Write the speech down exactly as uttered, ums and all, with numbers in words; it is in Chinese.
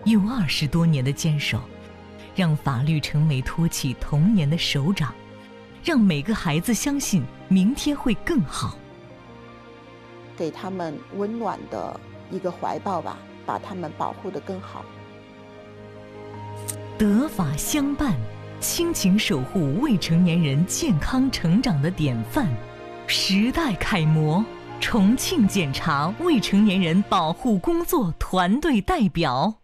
有二十多年的坚守，让法律成为托起童年的手掌，让每个孩子相信明天会更好。 给他们温暖的一个怀抱吧，把他们保护得更好。 德法相伴，亲情守护未成年人健康成长的典范，时代楷模，重庆检察未成年人保护工作团队代表。